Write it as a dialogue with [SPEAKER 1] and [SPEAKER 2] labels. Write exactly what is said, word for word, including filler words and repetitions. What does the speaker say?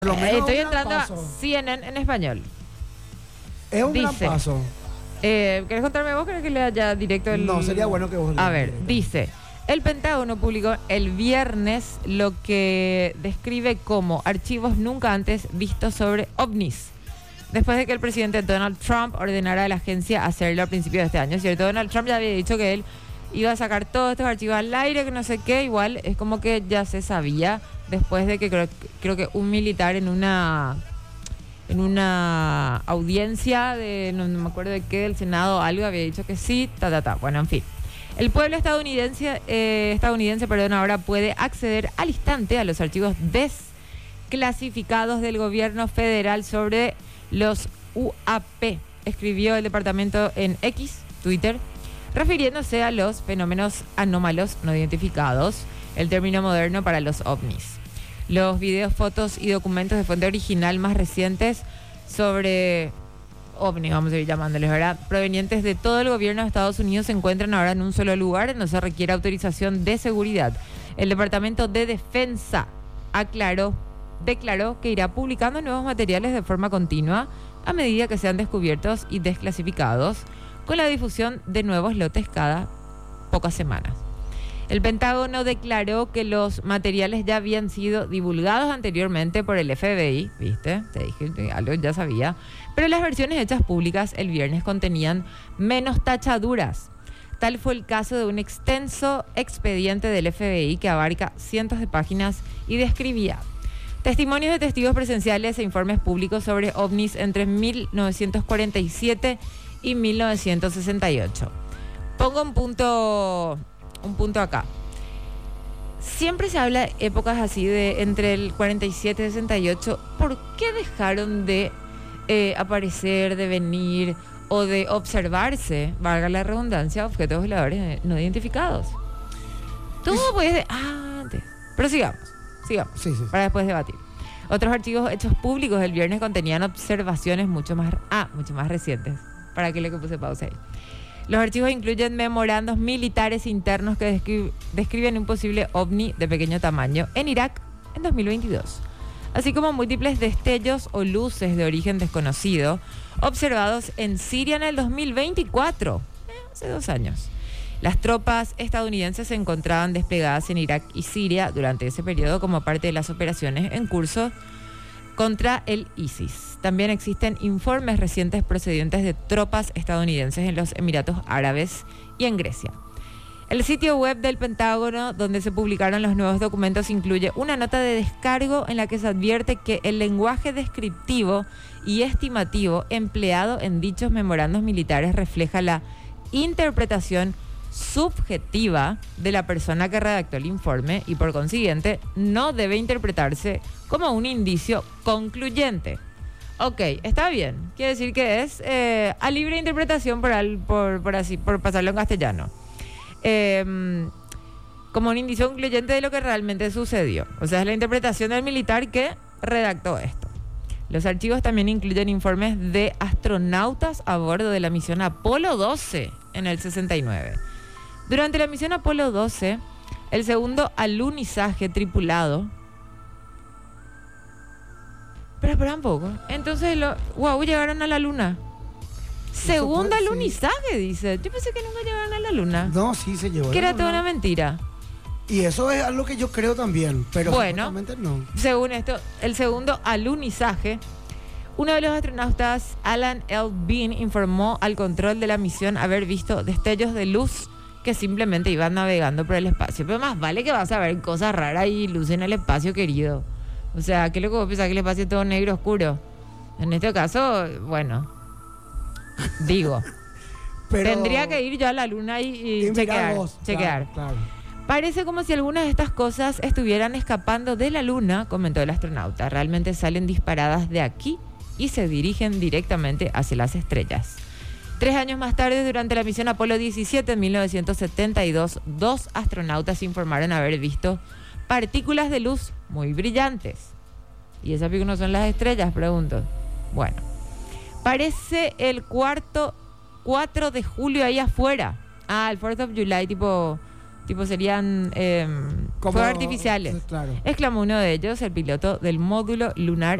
[SPEAKER 1] Por lo
[SPEAKER 2] Eh,
[SPEAKER 1] menos
[SPEAKER 2] Estoy
[SPEAKER 1] un gran
[SPEAKER 2] entrando a
[SPEAKER 1] paso.
[SPEAKER 2] C N N en español.
[SPEAKER 1] Es un gran
[SPEAKER 2] Dice,
[SPEAKER 1] paso.
[SPEAKER 2] Eh, ¿Querés contarme vos? ¿Querés que lea ya directo el...?
[SPEAKER 1] No, sería bueno que vos
[SPEAKER 2] A
[SPEAKER 1] leas
[SPEAKER 2] ver,
[SPEAKER 1] directo.
[SPEAKER 2] dice... El Pentágono publicó el viernes lo que describe como archivos nunca antes vistos sobre ovnis, después de que el presidente Donald Trump ordenara a la agencia hacerlo a principios de este año. ¿Cierto? Donald Trump ya había dicho que él iba a sacar todos estos archivos al aire, que no sé qué. Igual es como que ya se sabía, después de que creo, creo que un militar en una... en una audiencia de, no, no me acuerdo de qué, del Senado, algo, había dicho que sí, ta, ta, ta. Bueno, en fin. El pueblo estadounidense, eh, estadounidense perdón, ahora puede acceder al instante a los archivos desclasificados del gobierno federal sobre los U A P, escribió el departamento en X, Twitter, refiriéndose a los fenómenos anómalos no identificados, el término moderno para los ovnis. Los videos, fotos y documentos de fuente original más recientes sobre ovnis, vamos a ir llamándoles, ¿verdad?, provenientes de todo el gobierno de Estados Unidos, se encuentran ahora en un solo lugar, no se requiere autorización de seguridad. El Departamento de Defensa aclaró, declaró que irá publicando nuevos materiales de forma continua a medida que sean descubiertos y desclasificados, con la difusión de nuevos lotes cada pocas semanas. El Pentágono declaró que los materiales ya habían sido divulgados anteriormente por el F B I, ¿viste? Te dije, algo ya sabía. Pero las versiones hechas públicas el viernes contenían menos tachaduras. Tal fue el caso de un extenso expediente del F B I que abarca cientos de páginas y describía testimonios de testigos presenciales e informes públicos sobre ovnis entre mil novecientos cuarenta y siete y mil novecientos sesenta y ocho. Pongo un punto... un punto acá. Siempre se habla de épocas así de entre el cuarenta y siete y sesenta y ocho. ¿Por qué dejaron de eh, aparecer, de venir o de observarse, valga la redundancia, objetos voladores no identificados? Tú puedes de antes. Pero sigamos, sigamos.
[SPEAKER 1] Sí, sí.
[SPEAKER 2] Para después debatir. Otros archivos hechos públicos el viernes contenían observaciones mucho más, ah, mucho más recientes. ¿Para qué le que puse pausa ahí? Los archivos incluyen memorandos militares internos que descri- describen un posible ovni de pequeño tamaño en Irak en dos mil veintidós, así como múltiples destellos o luces de origen desconocido observados en Siria en el dos mil veinticuatro, eh, hace dos años. Las tropas estadounidenses se encontraban desplegadas en Irak y Siria durante ese periodo como parte de las operaciones en curso contra el ISIS. También existen informes recientes procedentes de tropas estadounidenses en los Emiratos Árabes y en Grecia. El sitio web del Pentágono, donde se publicaron los nuevos documentos, incluye una nota de descargo en la que se advierte que el lenguaje descriptivo y estimativo empleado en dichos memorandos militares refleja la interpretación subjetiva de la persona que redactó el informe y por consiguiente no debe interpretarse como un indicio concluyente. Ok, está bien. Quiere decir que es eh, a libre interpretación por, al, por, por, así, por pasarlo en castellano. Eh, como un indicio concluyente de lo que realmente sucedió. O sea, es la interpretación del militar que redactó esto. Los archivos también incluyen informes de astronautas a bordo de la misión Apolo doce en el sesenta y nueve. Durante la misión Apolo doce, el segundo alunizaje tripulado... Pero espera un poco. Entonces, lo, wow, llegaron a la luna. Segundo
[SPEAKER 1] puede,
[SPEAKER 2] alunizaje, sí. Dice. Yo pensé que nunca llegaron a la luna.
[SPEAKER 1] No, sí se llevó.
[SPEAKER 2] Que era
[SPEAKER 1] no,
[SPEAKER 2] toda
[SPEAKER 1] no.
[SPEAKER 2] una mentira.
[SPEAKER 1] Y eso es algo que yo creo también, pero
[SPEAKER 2] Bueno,
[SPEAKER 1] supuestamente no.
[SPEAKER 2] Según esto, el segundo alunizaje, uno de los astronautas, Alan L. Bean, informó al control de la misión haber visto destellos de luz que simplemente iban navegando por el espacio. Pero más vale que vas a ver cosas raras y luz en el espacio, querido. O sea, ¿qué es lo que vos pensás que el espacio es todo negro oscuro? En este caso, bueno, digo,
[SPEAKER 1] Pero
[SPEAKER 2] tendría que ir yo a la luna y, y,
[SPEAKER 1] y
[SPEAKER 2] chequear.
[SPEAKER 1] vos,
[SPEAKER 2] chequear.
[SPEAKER 1] Claro, claro.
[SPEAKER 2] Parece como si algunas de estas cosas estuvieran escapando de la luna, comentó el astronauta. Realmente salen disparadas de aquí y se dirigen directamente hacia las estrellas. Tres años más tarde, durante la misión Apolo diecisiete en mil novecientos setenta y dos, dos astronautas informaron haber visto partículas de luz muy brillantes. ¿Y esas no son las estrellas? Pregunto. Bueno, parece el cuarto, cuatro de julio ahí afuera. Ah, el fourth of July, tipo... Tipo serían eh,
[SPEAKER 1] Como-
[SPEAKER 2] fuegos artificiales.
[SPEAKER 1] Claro.
[SPEAKER 2] Exclamó uno de ellos, el piloto del módulo lunar